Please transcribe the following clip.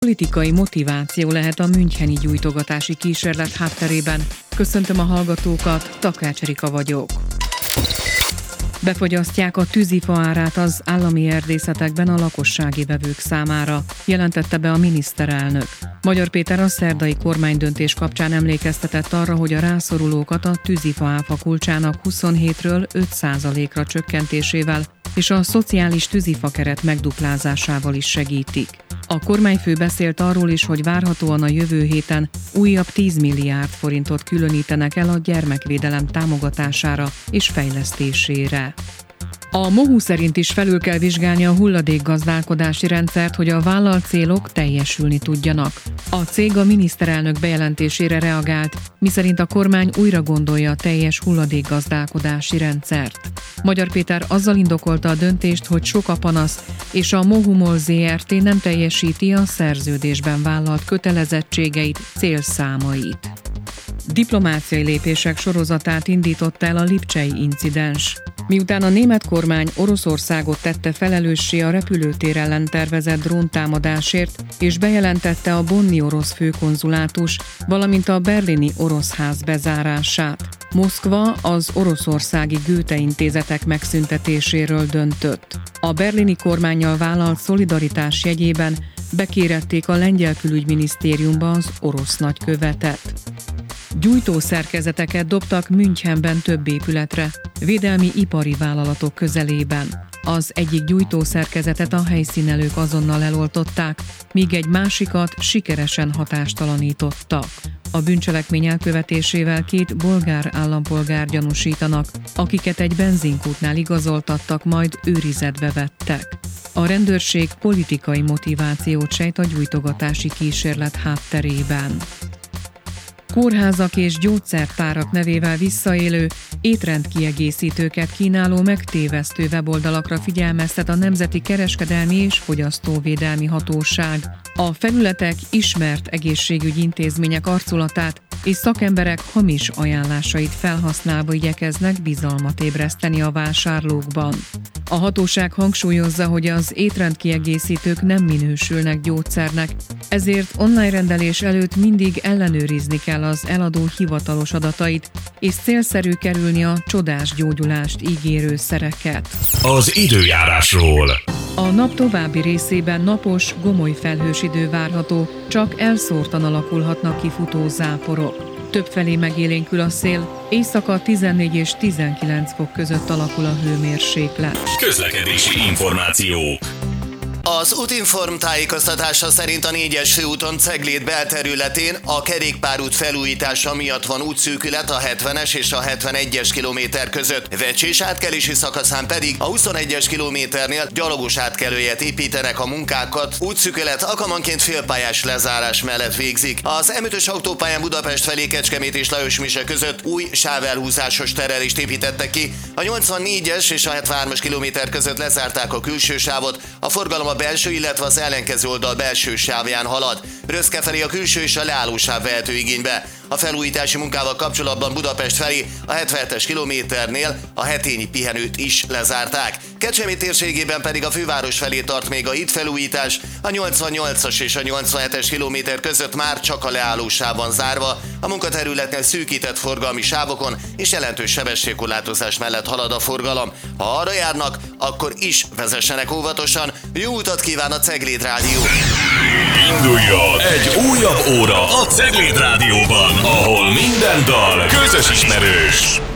Politikai motiváció lehet a müncheni gyújtogatási kísérlet hátterében. Köszöntöm a hallgatókat, Takács Erika vagyok. Befogyasztják a tűzifa árát az állami erdészetekben a lakossági vevők számára, jelentette be a miniszterelnök. Magyar Péter a szerdai kormánydöntés kapcsán emlékeztetett arra, hogy a rászorulókat a tűzifa áfa kulcsának 27-ről 5%-ra csökkentésével és a szociális tűzifa keret megduplázásával is segítik. A kormányfő beszélt arról is, hogy várhatóan a jövő héten újabb 10 milliárd forintot különítenek el a gyermekvédelem támogatására és fejlesztésére. A MOHU szerint is felül kell vizsgálni a hulladékgazdálkodási rendszert, hogy a vállalt célok teljesülni tudjanak. A cég a miniszterelnök bejelentésére reagált, miszerint a kormány újra gondolja a teljes hulladékgazdálkodási rendszert. Magyar Péter azzal indokolta a döntést, hogy sok a panasz, és a MOHU MOL Zrt. Nem teljesíti a szerződésben vállalt kötelezettségeit, célszámait. Diplomáciai lépések sorozatát indított el a lipcsei incidens. Miután a német kormány Oroszországot tette felelőssé a repülőtér ellen tervezett dróntámadásért, és bejelentette a bonni orosz főkonzulátus, valamint a berlini orosz ház bezárását, Moszkva az oroszországi Goethe intézetek megszüntetéséről döntött. A berlini kormánnyal vállalt szolidaritás jegyében bekérették a lengyel külügyminisztériumba az orosz nagykövetet. Gyújtószerkezeteket dobtak Münchenben több épületre, védelmi ipari vállalatok közelében. Az egyik gyújtószerkezetet a helyszínelők azonnal eloltották, míg egy másikat sikeresen hatástalanítottak. A bűncselekmény elkövetésével 2 bolgár állampolgár gyanúsítanak, akiket egy benzinkútnál igazoltattak, majd őrizetbe vettek. A rendőrség politikai motivációt sejt a gyújtogatási kísérlet hátterében. Kórházak és gyógyszertárak nevével visszaélő, étrendkiegészítőket kínáló megtévesztő weboldalakra figyelmeztet a Nemzeti Kereskedelmi és Fogyasztóvédelmi Hatóság. A felületek ismert egészségügyi intézmények arculatát és szakemberek hamis ajánlásait felhasználva igyekeznek bizalmat ébreszteni a vásárlókban. A hatóság hangsúlyozza, hogy az étrendkiegészítők nem minősülnek gyógyszernek, ezért online rendelés előtt mindig ellenőrizni kell az eladó hivatalos adatait, és célszerű kerülni a csodás gyógyulást ígérő szereket. Az időjárásról. A nap további részében napos, gomoly felhős idő várható, csak elszórtan alakulhatnak ki futó záporok. Többfelé megélénkül a szél, éjszaka 14 és 19 fok között alakul a hőmérséklet. Közlekedési információk. Az Útinform tájékoztatása szerint a 4-es főúton Cegléd belterületén a kerékpárút felújítása miatt van útszűkület a 70-es és a 71-es kilométer között. Vecsés átkelési szakaszán pedig a 21-es kilométernél gyalogos átkelőjet építenek, a munkákat útszűkület alkalmanként félpályás lezárás mellett végzik. Az M5-ös autópályán Budapest felé Kecskemét és Lajosmise között új sávelhúzásos terelést építettek ki. A 84-es és a 73-as kilométer között lezárták a külső sávot, a forgalom a belső, illetve az ellenkező oldal belső sávján halad. Röszke felé a külső és a leálló sáv vehető igénybe. A felújítási munkával kapcsolatban Budapest felé a 77-es kilométernél a hetényi pihenőt is lezárták. Kecskemét térségében pedig a főváros felé tart még a hídfelújítás, a 88-as és a 87-es kilométer között már csak a leálló sáv van zárva, a munkaterületnél szűkített forgalmi sávokon és jelentős sebességkorlátozás mellett halad a forgalom. Ha arra járnak, akkor is vezessenek óvatosan. Jó utat kíván a Cegléd Rádió! Induljon egy újabb óra a Cegléd Rádióban, ahol minden dal közös ismerős.